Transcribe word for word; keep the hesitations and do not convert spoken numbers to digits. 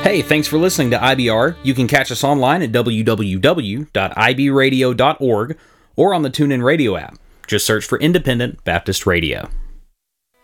Hey, thanks for listening to I B R. You can catch us online at w w w dot i b radio dot org or on the TuneIn Radio app. Just search for Independent Baptist Radio.